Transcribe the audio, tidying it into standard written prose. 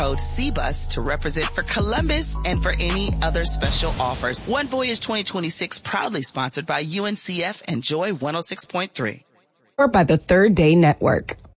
Code CBUS to represent for Columbus and for any other special offers. One Voyage 2026 proudly sponsored by UNCF and Joy 106.3. Or by the Third Day Network.